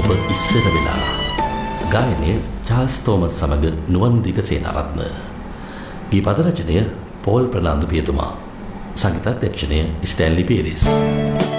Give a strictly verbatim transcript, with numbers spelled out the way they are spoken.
ඔබ ඉස්සර වෙලා. ගායනය චාල්ස් තෝමස් සමග නුවන්දික සේනාරත්න. ගී පද රචනය පෝල් ප්‍රනාන්දු පියතුමා. සංගීතාධ්‍යක්ෂණය ස්ටැන්ලි පීරිස්.